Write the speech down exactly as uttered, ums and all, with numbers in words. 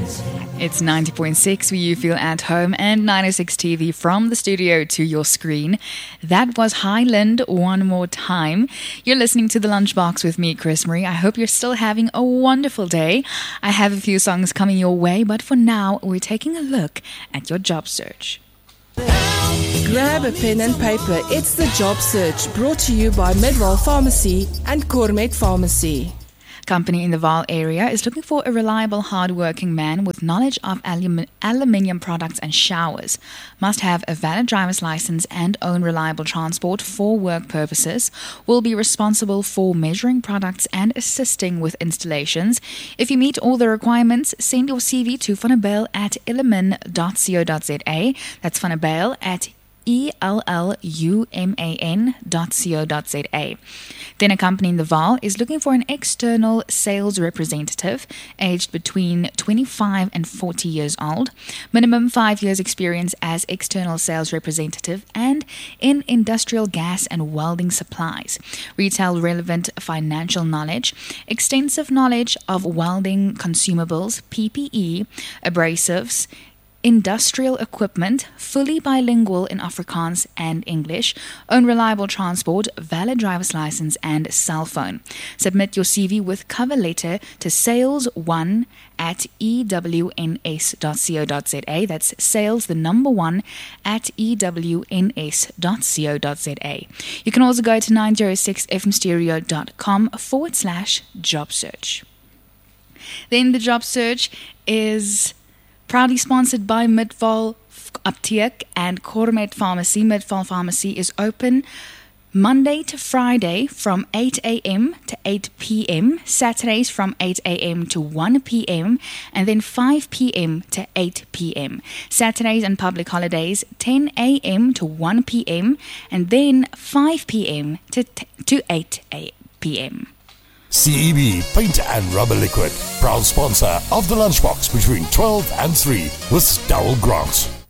It's ninety point six where you feel at home and ninety-six T V from the studio to your screen. That was Highland one more time. You're listening to The Lunchbox with me, Chris Marie. I hope you're still having a wonderful day. I have a few songs coming your way, but for now, we're taking a look at your job search. Grab a pen and paper. It's The Job Search, brought to you by Midwall Pharmacy and Cormet Pharmacy. Company in the Vaal area is looking for a reliable, hard-working man with knowledge of alum- aluminium products and showers. Must have a valid driver's license and own reliable transport for work purposes. Will be responsible for measuring products and assisting with installations. If you meet all the requirements, send your C V to vanabale at illumin dot co dot za. That's vanabale at E L L U M A N dot co dot za. Then a company in the Vaal is looking for an external sales representative aged between twenty-five and forty years old. Minimum five years experience as external sales representative and in industrial gas and welding supplies. Retail relevant financial knowledge. Extensive knowledge of welding consumables, P P E, abrasives, industrial equipment, fully bilingual in Afrikaans and English, own reliable transport, valid driver's license and cell phone. Submit your C V with cover letter to sales one at e w n s dot co dot za. That's sales, the number one, at e w n s dot co dot za. You can also go to nine oh six f m stereo dot com forward slash job search. Then the job search is proudly sponsored by Midwall Apteek and Cormet Pharmacy. Midwall Pharmacy is open Monday to Friday from eight a.m. to eight p.m., Saturdays from eight a.m. to one p.m., and then five p.m. to eight p.m. Saturdays and public holidays, ten a.m. to one p.m., and then five p.m. to, t- to eight p.m. C E B Paint and Rubber Liquid, proud sponsor of The Lunchbox between twelve and three with Darrell Grant.